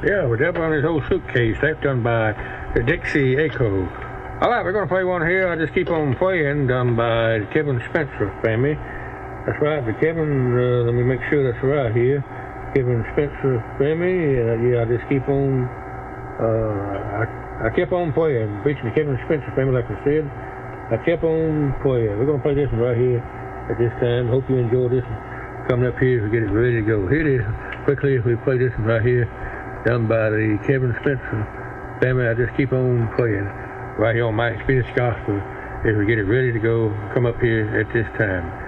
Yeah, we're up on his old suitcase. That's done by Dixie Echo. All right, we're going to play one here. I'll just keep on playing, done by the Kevin Spencer family. That's right, the Kevin, let me make sure that's right here. Kevin Spencer family. Yeah, I just keep on, I kept on playing. Preaching the Kevin Spencer family, like I said. I kept on playing. We're going to play this one right here at this time. Hope you enjoy this one. Coming up here, we get it ready to go. Here it is. Quickly, if we play this one right here, done by the Kevin Spencer family. I just keep on playing right here on My Experience Gospel as we get it ready to go. Come up here at this time.